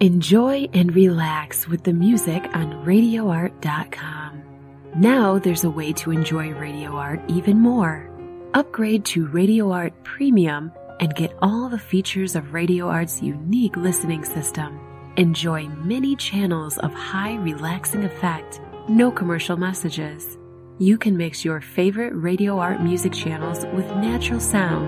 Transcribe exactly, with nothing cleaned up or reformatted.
Enjoy and relax with the music on radio art dot com. Now there's a way to enjoy Radio Art even more. Upgrade to Radio Art Premium and get all the features of Radio Art's unique listening system. Enjoy many channels of high relaxing effect, no commercial messages. You can mix your favorite Radio Art music channels with natural sound